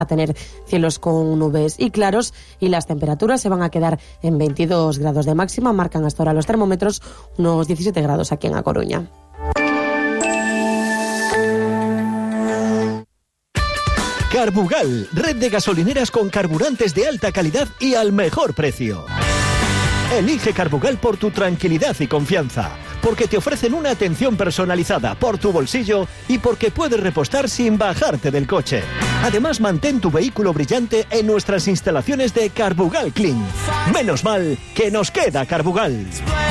a tener cielos con nubes y claros, y las temperaturas se van a quedar en 22 grados de máxima. Marcan hasta ahora los termómetros unos 17 grados aquí en A Coruña. Carbugal, red de gasolineras con carburantes de alta calidad y al mejor precio. Elige Carbugal por tu tranquilidad y confianza, porque te ofrecen una atención personalizada por tu bolsillo y porque puedes repostar sin bajarte del coche. Además, mantén tu vehículo brillante en nuestras instalaciones de Carbugal Clean. Menos mal que nos queda Carbugal.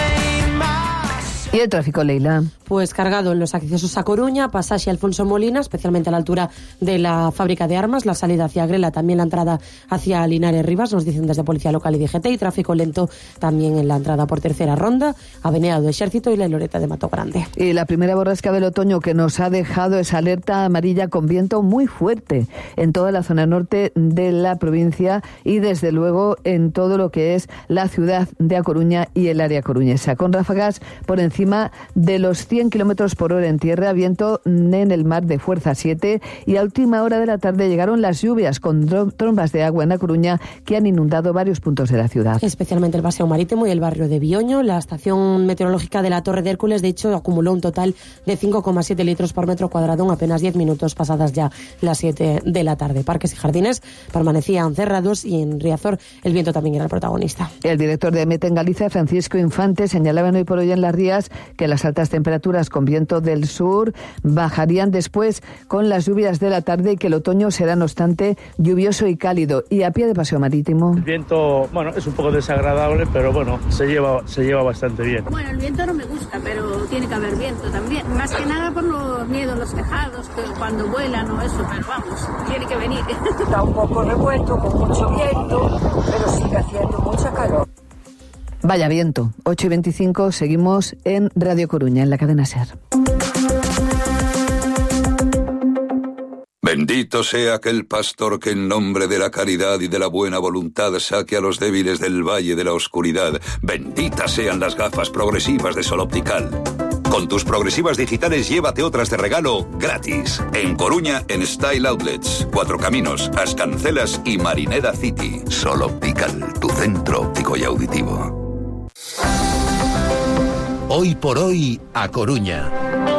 ¿Y el tráfico, Leila? Pues cargado en los accesos a Coruña, pasaje Alfonso Molina, especialmente a la altura de la fábrica de armas, la salida hacia Grela, también la entrada hacia Linares Rivas, nos dicen desde Policía Local y DGT, y tráfico lento también en la entrada por Tercera Ronda, Avenida do Exército y la Loreta de Mato Grande. Y la primera borrasca del otoño que nos ha dejado esa alerta amarilla con viento muy fuerte en toda la zona norte de la provincia y desde luego en todo lo que es la ciudad de A Coruña y el área coruñesa, con ráfagas por encima de los 100 kilómetros por hora en tierra, viento en el mar de fuerza 7, y a última hora de la tarde llegaron las lluvias con trombas de agua en A Coruña que han inundado varios puntos de la ciudad. Especialmente el Paseo Marítimo y el barrio de Bioño. La estación meteorológica de la Torre de Hércules, de hecho, acumuló un total de 5,7 litros por metro cuadrado en apenas 10 minutos pasadas ya las 7 de la tarde. Parques y jardines permanecían cerrados y en Riazor el viento también era el protagonista. El director de Mete en Galicia, Francisco Infante, señalaba hoy por hoy en Las Rías que las altas temperaturas con viento del sur bajarían después con las lluvias de la tarde y que el otoño será, no obstante, lluvioso y cálido. Y a pie de Paseo Marítimo. El viento, bueno, es un poco desagradable, pero bueno, se lleva bastante bien. Bueno, el viento no me gusta, pero tiene que haber viento también. Más que nada por los miedos, los tejados, que cuando vuelan o eso, pero vamos, tiene que venir. Está un poco revuelto, con mucho viento, pero sigue haciendo mucha calor. Vaya viento. 8:25, seguimos en Radio Coruña, en la cadena SER. Bendito sea aquel pastor que en nombre de la caridad y de la buena voluntad saque a los débiles del valle de la oscuridad. Benditas sean las gafas progresivas de Sol Optical. Con tus progresivas digitales llévate otras de regalo gratis. En Coruña, en Style Outlets, Cuatro Caminos, Ascancelas y Marineda City. Sol Optical, tu centro óptico y auditivo. Hoy por hoy, A Coruña.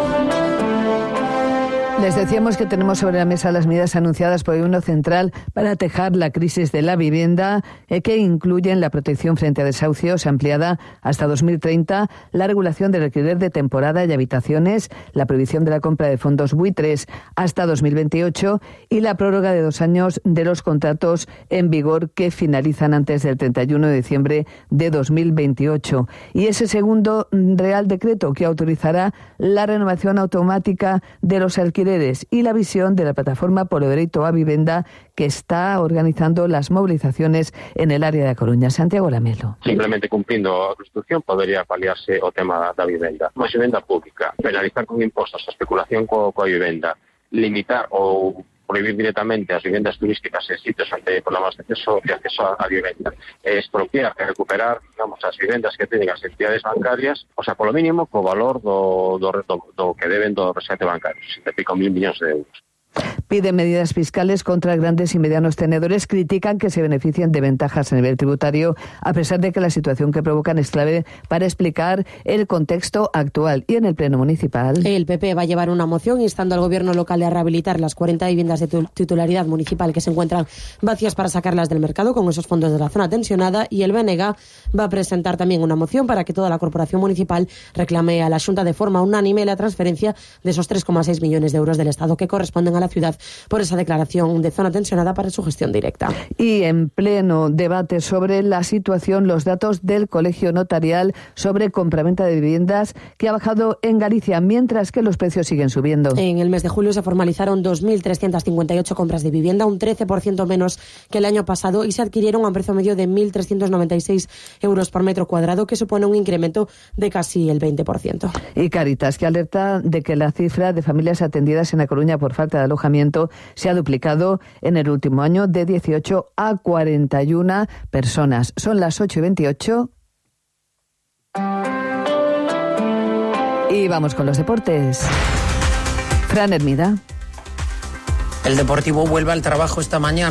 Les decíamos que tenemos sobre la mesa las medidas anunciadas por el Gobierno Central para atajar la crisis de la vivienda, que incluyen la protección frente a desahucios ampliada hasta 2030, la regulación del alquiler de temporada y habitaciones, la prohibición de la compra de fondos buitres hasta 2028 y la prórroga de 2 años de los contratos en vigor que finalizan antes del 31 de diciembre de 2028. Y ese segundo Real Decreto que autorizará la renovación automática de los alquileres y la visión de la plataforma Polo Dereito a Vivenda que está organizando las movilizaciones en el área de A Coruña. Santiago Lamelo. Simplemente cumprindo a Constitución podería paliarse o tema da vivenda. Uma vivenda pública, penalizar con impostos a especulación coa vivenda, limitar ou prohibir directamente as vivendas turísticas en sitios onde problemas de acceso a vivenda, expropiar e recuperar, digamos, as vivendas que teñen as entidades bancarias, o sea, polo mínimo, co valor do que deben do rescate bancario, 7.000 millóns de euros. Piden medidas fiscales contra grandes y medianos tenedores, critican que se beneficien de ventajas a nivel tributario, a pesar de que la situación que provocan es clave para explicar el contexto actual. Y en el Pleno Municipal, el PP va a llevar una moción instando al Gobierno local a rehabilitar las 40 viviendas de titularidad municipal que se encuentran vacías para sacarlas del mercado con esos fondos de la zona tensionada, y el BNG va a presentar también una moción para que toda la corporación municipal reclame a la Xunta de forma unánime la transferencia de esos 3,6 millones de euros del Estado que corresponden a la ciudad por esa declaración de zona tensionada para su gestión directa. Y en pleno debate sobre la situación, los datos del Colegio Notarial sobre compraventa de viviendas, que ha bajado en Galicia, mientras que los precios siguen subiendo. En el mes de julio se formalizaron 2.358 compras de vivienda, un 13% menos que el año pasado, y se adquirieron a un precio medio de 1.396 euros por metro cuadrado, que supone un incremento de casi el 20%. Y Cáritas, que alerta de que la cifra de familias atendidas en A Coruña por falta de alojamiento se ha duplicado en el último año, de 18 a 41 personas. Son las 8:28 y vamos con los deportes. Fran Hermida. El Deportivo vuelve al trabajo esta mañana.